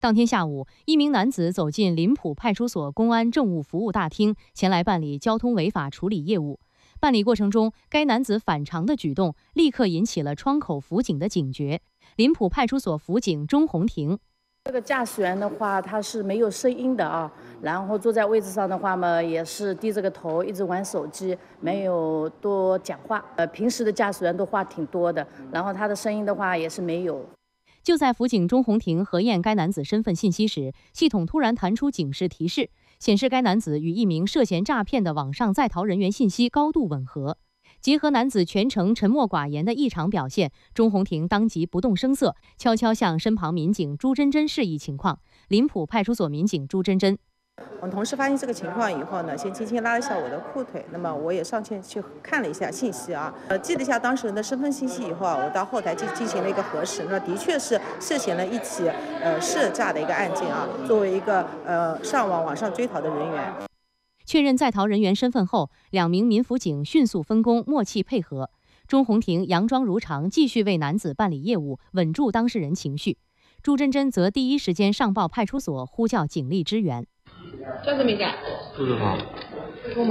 当天下午，一名男子走进临浦派出所公安政务服务大厅，前来办理交通违法处理业务。办理过程中，该男子反常的举动立刻引起了窗口辅警的警觉。临浦派出所辅警钟红婷。 这个驾驶员的话，他是没有声音的啊，然后坐在位置上的话嘛，也是低着个头，一直玩手机，没有多讲话。平时的驾驶员都话挺多的，然后他的声音的话也是没有。 就在辅警钟红婷核验该男子身份信息时，系统突然弹出警示提示，显示该男子与一名涉嫌诈骗的网上在逃人员信息高度吻合。结合男子全程沉默寡言的异常表现，钟红婷当即不动声色，悄悄向身旁民警朱珍珍示意情况。临浦派出所民警朱珍珍。 我们同事发现这个情况以后呢，先轻轻拉了一下我的裤腿，那么我也上前去看了一下信息啊，记了一下当事人的身份信息以后啊，我到后台进行了一个核实，那的确是涉嫌了一起涉诈的一个案件啊。作为一个网上追逃的人员， 确认在逃人员身份后，两名民辅警迅速分工，默契配合。钟红婷佯装如常，继续为男子办理业务，稳住当事人情绪。朱珍珍则第一时间上报派出所，呼叫警力支援。 叫什么名字？ 杜志豪。